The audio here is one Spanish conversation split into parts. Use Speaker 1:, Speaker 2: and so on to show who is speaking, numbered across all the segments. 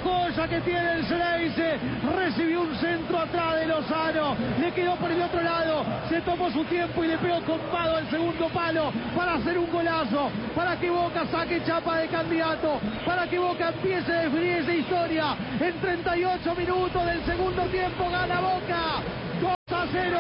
Speaker 1: joya que tiene el Xereyse. Recibió un centro atrás de Lozano, le quedó por el otro lado, se tomó su tiempo y le pegó combado al segundo palo para hacer un golazo, para que Boca saque chapa de candidato, para que Boca empiece a definir esa historia. En 38 minutos del segundo tiempo gana Boca 2-0.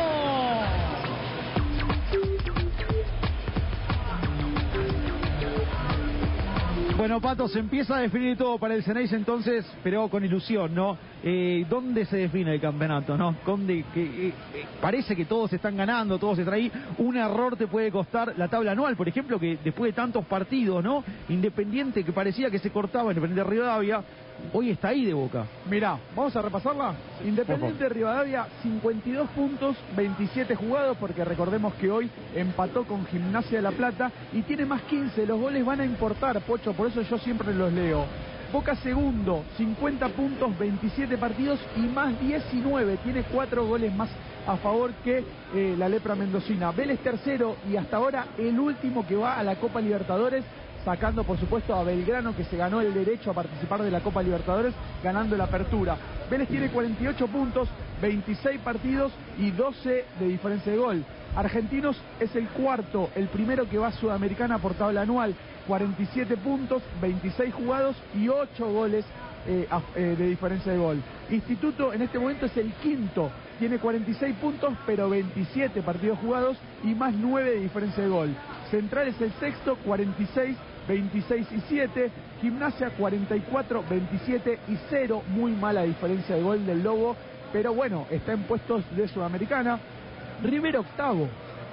Speaker 1: Bueno, Pato, se empieza a definir todo para el Xereyse entonces, pero con ilusión, ¿no? ¿Dónde se define el campeonato, no? Parece que todos están ganando, todos están ahí. Un error te puede costar la tabla anual, por ejemplo, que después de tantos partidos, ¿no? Independiente, que parecía que se cortaba, Independiente de Rivadavia, hoy está ahí de Boca.
Speaker 2: Mirá, vamos a repasarla. Independiente de Rivadavia, 52 puntos, 27 jugados, porque recordemos que hoy empató con Gimnasia de La Plata y tiene más 15. Los goles van a importar, Pocho, por eso yo siempre los leo. Boca segundo, 50 puntos, 27 partidos y más 19. Tiene 4 goles más a favor que la Lepra Mendocina. Vélez tercero y hasta ahora el último que va a la Copa Libertadores, sacando por supuesto a Belgrano, que se ganó el derecho a participar de la Copa Libertadores ganando la apertura. Vélez tiene 48 puntos, 26 partidos y 12 de diferencia de gol. Argentinos es el cuarto, el primero que va a Sudamericana por tabla anual, 47 puntos, 26 jugados y 8 goles de diferencia de gol. Instituto en este momento es el quinto, tiene 46 puntos pero 27 partidos jugados y más 9 de diferencia de gol. Central es el sexto, 46, 26 y 7. Gimnasia 44, 27 y 0. Muy mala diferencia de gol del Lobo, pero bueno, está en puestos de Sudamericana. Rivera octavo,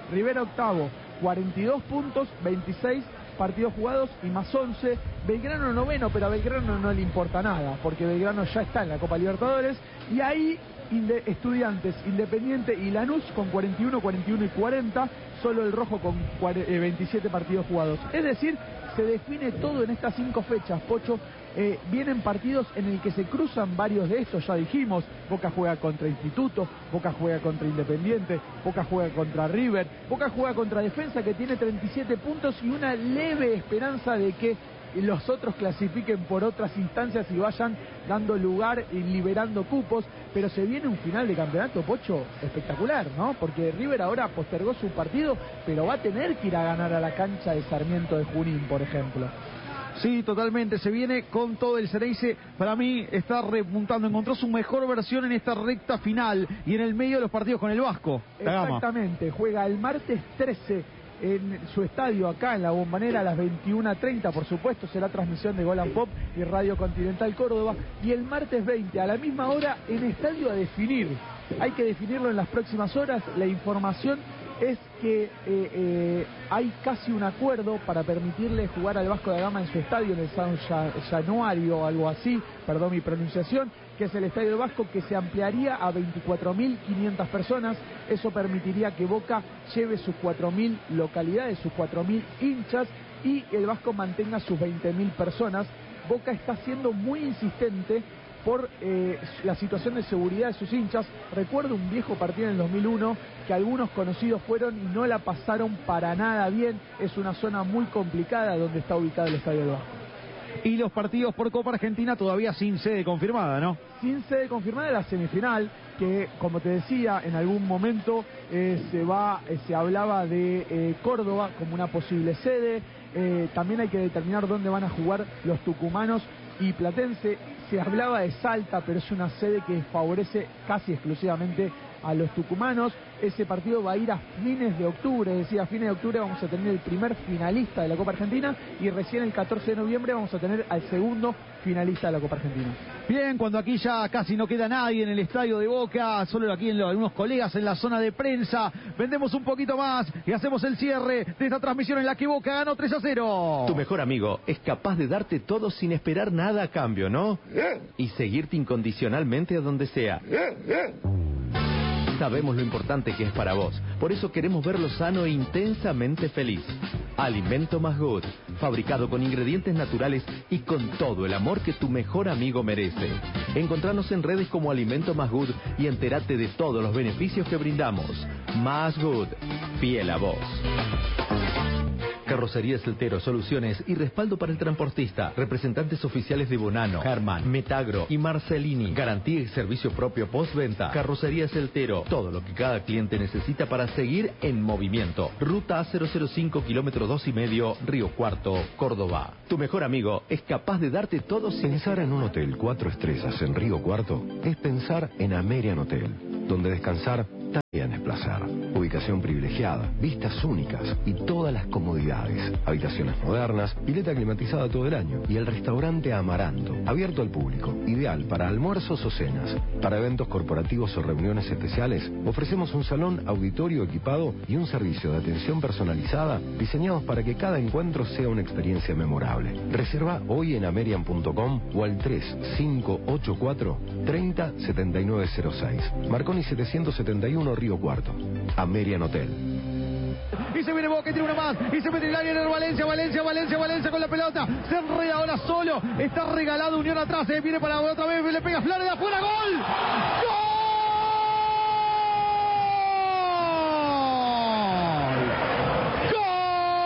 Speaker 2: 42 puntos, 26 partidos jugados y más 11. Belgrano noveno, pero a Belgrano no le importa nada, porque Belgrano ya está en la Copa Libertadores. Y ahí Estudiantes, Independiente y Lanús con 41, 41 y 40. Solo el Rojo con 27 partidos jugados. Es decir, se define todo en estas 5 fechas, Pocho. Vienen partidos en el que se cruzan varios de estos, ya dijimos. Boca juega contra Instituto, Boca juega contra Independiente, Boca juega contra River, Boca juega contra Defensa, que tiene 37 puntos y una leve esperanza de que los otros clasifiquen por otras instancias y vayan dando lugar y liberando cupos. Pero se viene un final de campeonato, Pocho, espectacular, ¿no? Porque River ahora postergó su partido, pero va a tener que ir a ganar a la cancha de Sarmiento de Junín, por ejemplo.
Speaker 1: Sí, totalmente, se viene con todo el Xereyse. Para mí está repuntando, encontró su mejor versión en esta recta final y en el medio de los partidos con el Vasco.
Speaker 2: Exactamente, juega el martes 13 en su estadio acá en La Bombonera a las 21:30, por supuesto será transmisión de Gol and Pop y Radio Continental Córdoba, y el martes 20 a la misma hora en estadio a definir. Hay que definirlo en las próximas horas. La información es que hay casi un acuerdo para permitirle jugar al Vasco da Gama en su estadio, en el San Januario o algo así, perdón mi pronunciación, que es el Estadio del Vasco, que se ampliaría a 24.500 personas. Eso permitiría que Boca lleve sus 4.000 localidades, sus 4.000 hinchas, y el Vasco mantenga sus 20.000 personas. Boca está siendo muy insistente por la situación de seguridad de sus hinchas. Recuerdo un viejo partido en el 2001 que algunos conocidos fueron y no la pasaron para nada bien. Es una zona muy complicada donde está ubicado el Estadio del Vasco.
Speaker 1: Y los partidos por Copa Argentina todavía sin sede confirmada, ¿no?
Speaker 2: Sin sede confirmada, la semifinal, que como te decía, en algún momento se hablaba de Córdoba como una posible sede. También hay que determinar dónde van a jugar los tucumanos y Platense. Se hablaba de Salta, pero es una sede que favorece casi exclusivamente a los tucumanos. Ese partido va a ir a fines de octubre, es decir, a fines de octubre vamos a tener el primer finalista de la Copa Argentina y recién el 14 de noviembre vamos a tener al segundo finalista de la Copa Argentina.
Speaker 1: Bien, cuando aquí ya casi no queda nadie en el estadio de Boca, solo aquí algunos colegas en la zona de prensa, vendemos un poquito más y hacemos el cierre de esta transmisión en la que Boca ganó 3-0.
Speaker 3: Tu mejor amigo es capaz de darte todo sin esperar nada a cambio, ¿no? Y seguirte incondicionalmente a donde sea. Sabemos lo importante que es para vos, por eso queremos verlo sano e intensamente feliz. Alimento Más Good, fabricado con ingredientes naturales y con todo el amor que tu mejor amigo merece. Encontranos en redes como Alimento Más Good y entérate de todos los beneficios que brindamos. Más Good, fiel a vos. Carrocerías Eltero, soluciones y respaldo para el transportista. Representantes oficiales de Bonano, Herman, Metagro y Marcelini. Garantía y servicio propio postventa. Carrocerías Eltero, todo lo que cada cliente necesita para seguir en movimiento. Ruta A005, kilómetro 2,5, Río Cuarto, Córdoba. Tu mejor amigo es capaz de darte todo sin...
Speaker 4: Pensar en un hotel 4 estrellas en Río Cuarto es pensar en Amerian Hotel, donde descansar también es placer. Ubicación privilegiada, vistas únicas y todas las comodidades. Habitaciones modernas, pileta climatizada todo el año y el restaurante Amaranto, abierto al público, ideal para almuerzos o cenas. Para eventos corporativos o reuniones especiales, ofrecemos un salón auditorio equipado y un servicio de atención personalizada diseñados para que cada encuentro sea una experiencia memorable. Reserva hoy en amerian.com o al 3584 30 7906. Marconi 771 Río Cuarto. Amerian Hotel.
Speaker 1: Y se viene Boca, tiene una más. Y se mete en el área de Valencia con la pelota. Se enreda ahora solo. Está regalado Unión atrás. Viene para otra vez. Le pega Flores de afuera. ¡Gol!